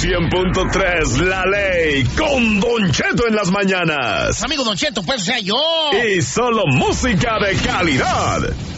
100.3 La Ley con Don Cheto en las mañanas. Amigo Don Cheto, pues sea yo. Y solo música de calidad.